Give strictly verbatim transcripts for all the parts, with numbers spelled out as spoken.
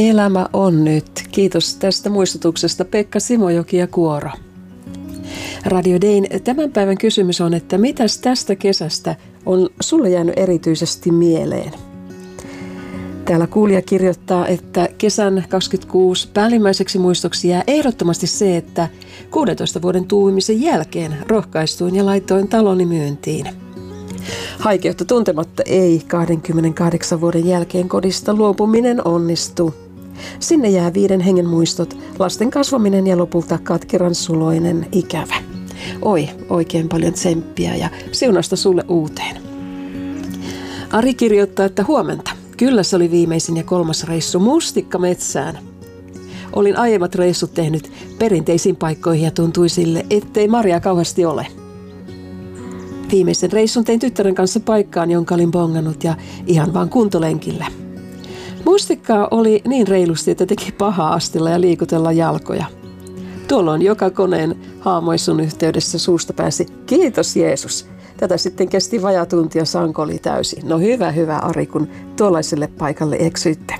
Elämä on nyt. Kiitos tästä muistutuksesta Pekka Simojoki ja Kuoro. Radio Dayn tämän päivän kysymys on, että mitäs tästä kesästä on sulle jäänyt erityisesti mieleen? Täällä kuulija kirjoittaa, että kesän kaksikymmentäkuusi päällimmäiseksi muistoksi jää ehdottomasti se, että kuudentoista vuoden tuumisen jälkeen rohkaistuin ja laitoin taloni myyntiin. Haikeutta tuntematta ei kaksikymmentäkahdeksan vuoden jälkeen kodista luopuminen onnistu. Sinne jää viiden hengen muistot, lasten kasvaminen ja lopulta katkeran suloinen ikävä. Oi, oikein paljon tsemppiä ja siunasta sulle uuteen. Ari kirjoittaa, että huomenta. Kyllä se oli viimeisin ja kolmas reissu mustikkametsään. Olin aiemmat reissut tehnyt perinteisiin paikkoihin ja tuntui sille, ettei marjaa kauheasti ole. Viimeisen reissun tein tyttären kanssa paikkaan, jonka olin bongannut ja ihan vaan kuntolenkillä. Mustikkaa oli niin reilusti, että teki pahaa astella ja liikutella jalkoja. Tuolloin joka koneen haamoissun yhteydessä suusta pääsi, kiitos Jeesus. Tätä sitten kesti vajaa tunti ja sanko oli täysi. No hyvä, hyvä Ari, kun tuollaiselle paikalle eksyitte.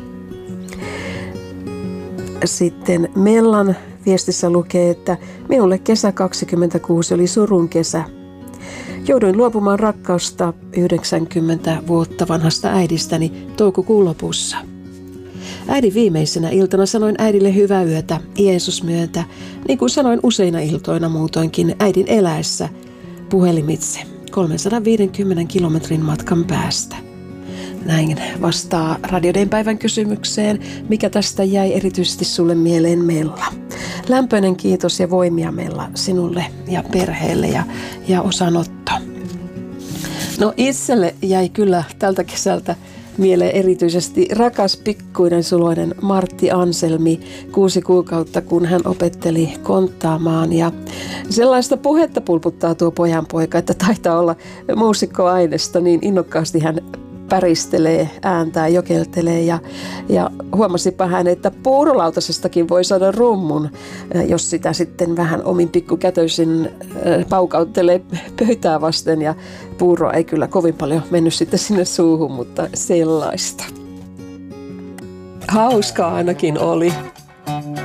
Sitten Mellan viestissä lukee, että minulle kesä kaksikymmentäkuusi oli surun kesä. Jouduin luopumaan rakkausta yhdeksänkymmentä vuotta vanhasta äidistäni toukokuun lopussa. Äidin viimeisenä iltana sanoin äidille hyvää yötä, Jeesus myöntä, niin kuin sanoin useina iltoina muutoinkin äidin eläessä puhelimitse kolmesataaviisikymmentä kilometrin matkan päästä. Näin vastaa Radio Dayn päivän kysymykseen, mikä tästä jäi erityisesti sulle mieleen Mella. Lämpöinen kiitos ja voimia Mella sinulle ja perheelle ja, ja osanotto. No itselle jäi kyllä tältä kesältä mieleen erityisesti rakas pikkuinen suloinen Martti Anselmi, kuusi kuukautta kun hän opetteli konttaamaan. Ja sellaista puhetta pulputtaa tuo pojanpoika, että taitaa olla muusikkoainesta, niin innokkaasti hän päristelee, ääntää, jokeltelee ja, ja huomasipa hän, että puurolautasestakin voi saada rummun, jos sitä sitten vähän omin pikkukätöisin paukauttelee pöytää vasten ja puuro ei kyllä kovin paljon mennyt sitten sinne suuhun, mutta sellaista. Hauskaa ainakin oli.